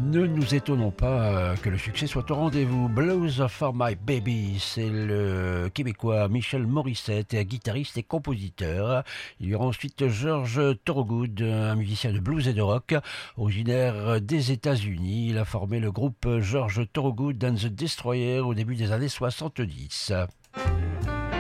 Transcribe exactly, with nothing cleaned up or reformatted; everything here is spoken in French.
Ne nous étonnons pas que le succès soit au rendez-vous. Blues for My Baby, c'est le Québécois Michel Morissette, guitariste et compositeur. Il y aura ensuite George Thorogood, un musicien de blues et de rock, originaire des États-Unis. Il a formé le groupe George Thorogood and the Destroyer au début des années soixante-dix.